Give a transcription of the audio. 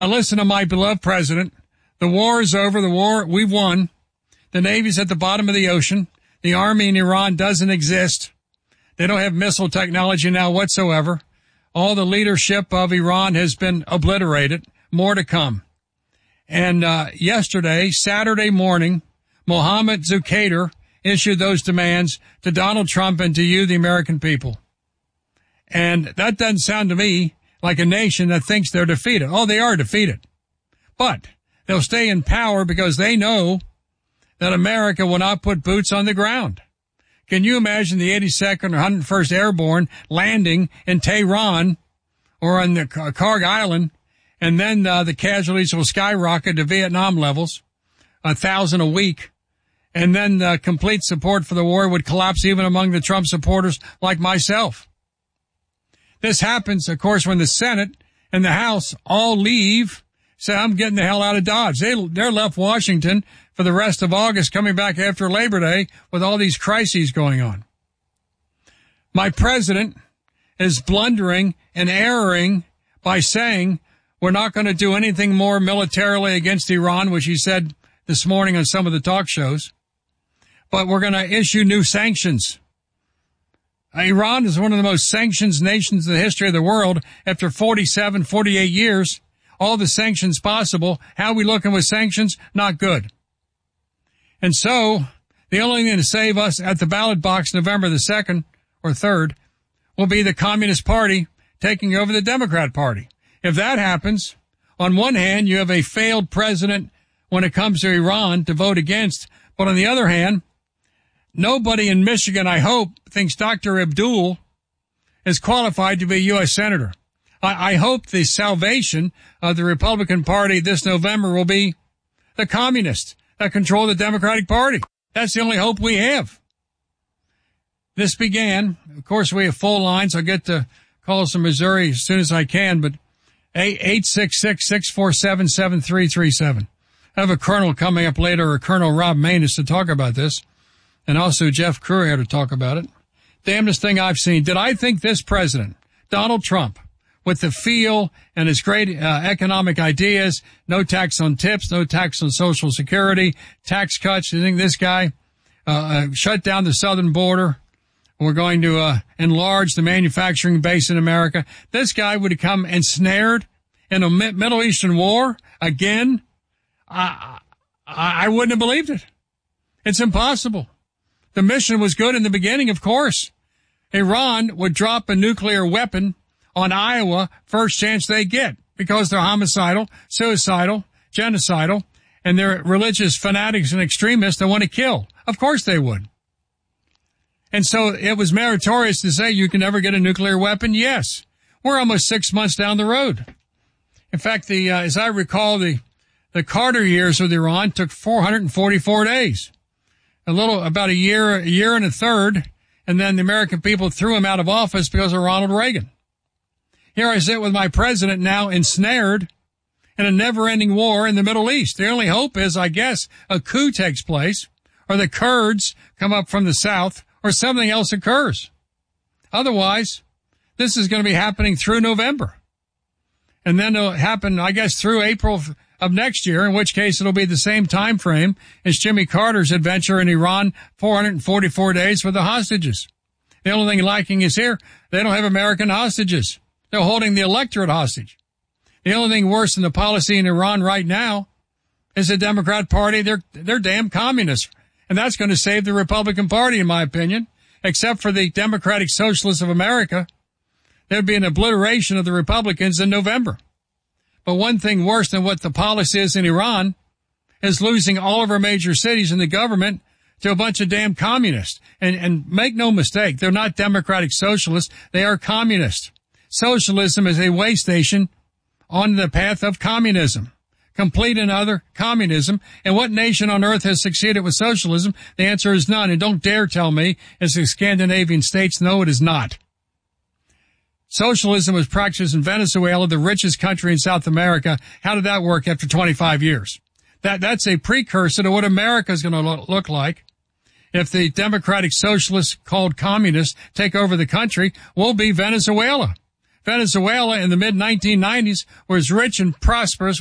I listen to my beloved president. The war is over. We've won. The Navy's at the bottom of the ocean. The army in Iran doesn't exist. They don't have missile technology now whatsoever. All the leadership of Iran has been obliterated. More to come. And yesterday, Saturday morning, Mohammed Zucaidir issued those demands to Donald Trump and to you, the American people. And that doesn't sound to me like a nation that thinks they're defeated. Oh, they are defeated. But they'll stay in power because they know that America will not put boots on the ground. Can you imagine the 82nd or 101st Airborne landing in Tehran or on the Karg Island, and then the casualties will skyrocket to Vietnam levels, 1,000 a week, and then the complete support for the war would collapse even among the Trump supporters like myself. This happens, of course, when the Senate and the House all leave, say, I'm getting the hell out of Dodge. They're left Washington for the rest of August, coming back after Labor Day with all these crises going on. My president is blundering and erring by saying we're not going to do anything more militarily against Iran, which he said this morning on some of the talk shows, but we're going to issue new sanctions. Iran is one of the most sanctioned nations in the history of the world after 47, 48 years. All the sanctions possible. How are we looking with sanctions? Not good. And so, the only thing to save us at the ballot box November the 2nd or 3rd will be the Communist Party taking over the Democrat Party. If that happens, on one hand, you have a failed president when it comes to Iran to vote against, but on the other hand, nobody in Michigan, I hope, thinks Dr. Abdul is qualified to be a U.S. Senator. I hope the salvation of the Republican Party this November will be the communists that control the Democratic Party. That's the only hope we have. This began, of course, we have full lines. I'll get to calls from Missouri as soon as I can, but 866-647-7337. I have a colonel coming up later, or Colonel Rob Manus, to talk about this, and also Jeff Cruier to talk about it. Damnedest thing I've seen. Did I think this president, Donald Trump, with the feel and his great economic ideas, no tax on tips, no tax on Social Security, tax cuts, you think this guy shut down the southern border? We're going to enlarge the manufacturing base in America. This guy would have come ensnared in a Middle Eastern war again. I wouldn't have believed it. It's impossible. The mission was good in the beginning, of course. Iran would drop a nuclear weapon on Iowa first chance they get because they're homicidal, suicidal, genocidal, and they're religious fanatics and extremists that want to kill. Of course they would. And so it was meritorious to say you can never get a nuclear weapon. Yes. We're almost 6 months down the road. In fact, as I recall, the Carter years with Iran took 444 days. About a year and a third, and then the American people threw him out of office because of Ronald Reagan. Here I sit with my president now ensnared in a never-ending war in the Middle East. The only hope is, I guess, a coup takes place, or the Kurds come up from the south, or something else occurs. Otherwise, this is going to be happening through November. And then it'll happen, I guess, through April of next year, in which case it'll be the same time frame as Jimmy Carter's adventure in Iran, 444 days for the hostages. The only thing lacking is here, they don't have American hostages. They're holding the electorate hostage. The only thing worse than the policy in Iran right now is the Democrat Party. They're damn communists. And that's going to save the Republican Party, in my opinion, except for the Democratic Socialists of America. There'd be an obliteration of the Republicans in November. But one thing worse than what the policy is in Iran is losing all of our major cities and the government to a bunch of damn communists. And make no mistake, they're not democratic socialists. They are communists. Socialism is a way station on the path of communism. Complete and utter communism. And what nation on earth has succeeded with socialism? The answer is none. And don't dare tell me it's the Scandinavian states. No, it is not. Socialism was practiced in Venezuela, the richest country in South America. How did that work after 25 years? That's a precursor to what America is going to look like. If the democratic socialists called communists take over the country, we'll be Venezuela. Venezuela in the mid-1990s was rich and prosperous